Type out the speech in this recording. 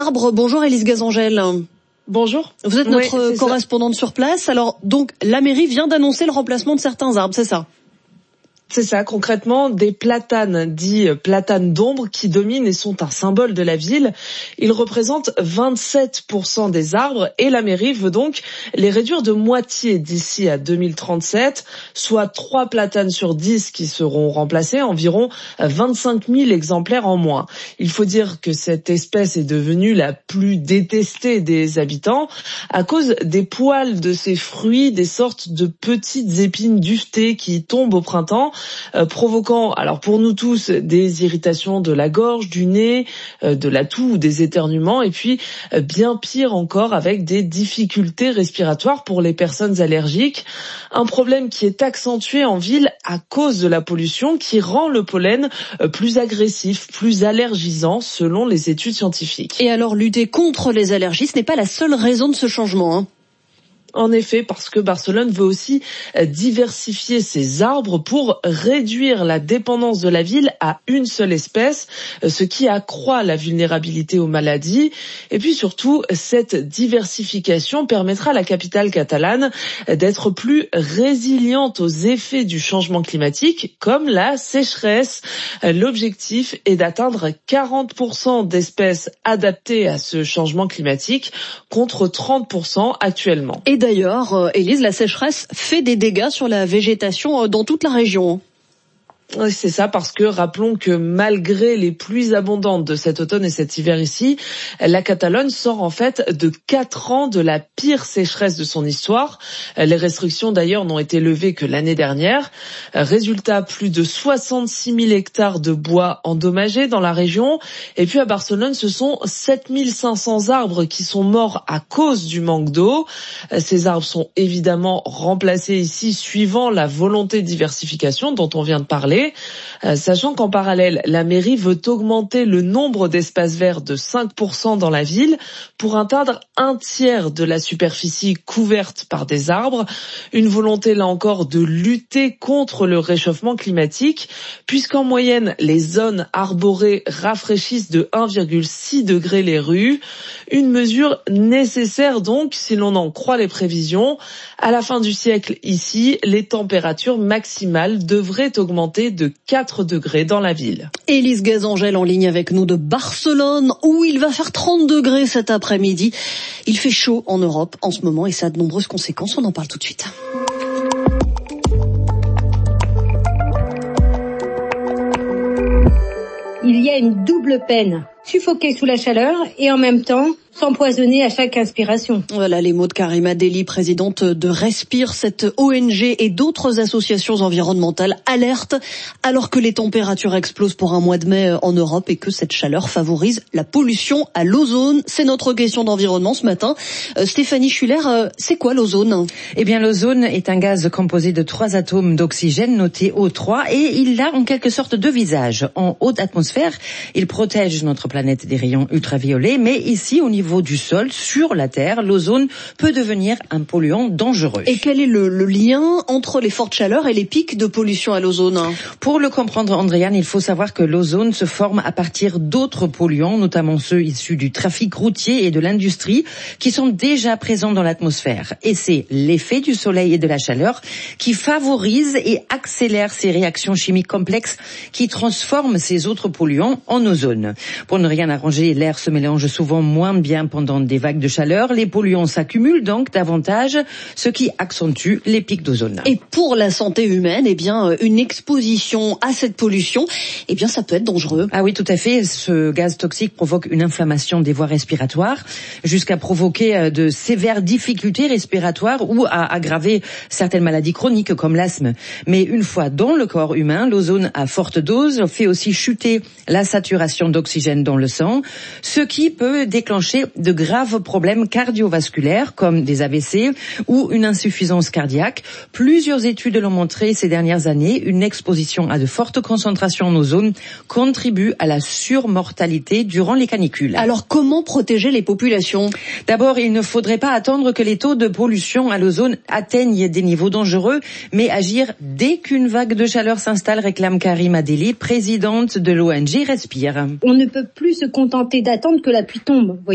arbres. Bonjour Élise Gazangel. Bonjour. Vous êtes notre correspondante sur place. Alors, donc, la mairie vient d'annoncer le remplacement de certains arbres, c'est ça ? C'est ça, concrètement, des platanes, dits platanes d'ombre, qui dominent et sont un symbole de la ville. Ils représentent 27% des arbres et la mairie veut donc les réduire de moitié d'ici à 2037, soit 3 platanes sur 10 qui seront remplacés, environ 25 000 exemplaires en moins. Il faut dire que cette espèce est devenue la plus détestée des habitants à cause des poils de ses fruits, des sortes de petites épines duvetées qui tombent au printemps, provoquant, alors pour nous tous, des irritations de la gorge, du nez, de la toux ou des éternuements, et puis bien pire encore avec des difficultés respiratoires pour les personnes allergiques. Un problème qui est accentué en ville à cause de la pollution qui rend le pollen plus agressif, plus allergisant selon les études scientifiques. Et alors lutter contre les allergies, ce n'est pas la seule raison de ce changement, hein. En effet, parce que Barcelone veut aussi diversifier ses arbres pour réduire la dépendance de la ville à une seule espèce, ce qui accroît la vulnérabilité aux maladies. Et puis surtout, cette diversification permettra à la capitale catalane d'être plus résiliente aux effets du changement climatique, comme la sécheresse. L'objectif est d'atteindre 40% d'espèces adaptées à ce changement climatique, contre 30% actuellement. Et d'ailleurs, Élise, la sécheresse fait des dégâts sur la végétation dans toute la région. Oui, c'est ça, parce que rappelons que malgré les pluies abondantes de cet automne et cet hiver ici, la Catalogne sort en fait de 4 ans de la pire sécheresse de son histoire. Les restrictions d'ailleurs n'ont été levées que l'année dernière. Résultat, plus de 66 000 hectares de bois endommagés dans la région. Et puis à Barcelone, ce sont 7 500 arbres qui sont morts à cause du manque d'eau. Ces arbres sont évidemment remplacés ici suivant la volonté de diversification dont on vient de parler. Sachant qu'en parallèle, la mairie veut augmenter le nombre d'espaces verts de 5% dans la ville pour atteindre 1/3 de la superficie couverte par des arbres. Une volonté là encore de lutter contre le réchauffement climatique, puisqu'en moyenne, les zones arborées rafraîchissent de 1,6 degré les rues. Une mesure nécessaire donc, si l'on en croit les prévisions. À la fin du siècle, ici, les températures maximales devraient augmenter de 4 degrés dans la ville. Élise Gazangel en ligne avec nous de Barcelone, où il va faire 30 degrés cet après-midi. Il fait chaud en Europe en ce moment et ça a de nombreuses conséquences. On en parle tout de suite. Il y a une double peine. Suffoquer sous la chaleur et en même temps s'empoisonner à chaque inspiration. Voilà les mots de Karima Deli, présidente de Respire. Cette ONG et d'autres associations environnementales alertent alors que les températures explosent pour un mois de mai en Europe et que cette chaleur favorise la pollution à l'ozone. C'est notre question d'environnement ce matin. Stéphanie Schuller, c'est quoi l'ozone ? Eh bien, l'ozone est un gaz composé de 3 atomes d'oxygène notés O3 et il a en quelque sorte 2 visages. En haute atmosphère, il protège notre planète des rayons ultraviolets, mais ici, au niveau du sol, sur la Terre, l'ozone peut devenir un polluant dangereux. Et quel est le lien entre les fortes chaleurs et les pics de pollution à l'ozone ? Pour le comprendre, Andréane, il faut savoir que l'ozone se forme à partir d'autres polluants, notamment ceux issus du trafic routier et de l'industrie, qui sont déjà présents dans l'atmosphère. Et c'est l'effet du soleil et de la chaleur qui favorise et accélère ces réactions chimiques complexes qui transforment ces autres polluants en ozone. Pour ne rien arranger, l'air se mélange souvent moins bien pendant des vagues de chaleur. Les polluants s'accumulent donc davantage, ce qui accentue les pics d'ozone. Et pour la santé humaine, eh bien, une exposition à cette pollution, eh bien, ça peut être dangereux. Ah oui, tout à fait. Ce gaz toxique provoque une inflammation des voies respiratoires, jusqu'à provoquer de sévères difficultés respiratoires ou à aggraver certaines maladies chroniques comme l'asthme. Mais une fois dans le corps humain, l'ozone à forte dose fait aussi chuter la saturation d'oxygène dans le sang, ce qui peut déclencher de graves problèmes cardiovasculaires comme des AVC ou une insuffisance cardiaque. Plusieurs études l'ont montré ces dernières années, une exposition à de fortes concentrations en ozone contribue à la surmortalité durant les canicules. Alors comment protéger les populations ? D'abord, il ne faudrait pas attendre que les taux de pollution à l'ozone atteignent des niveaux dangereux, mais agir dès qu'une vague de chaleur s'installe, réclame Karima Deli, présidente de l'ONG Respire. On ne peut plus se contenter d'attendre que la pluie tombe.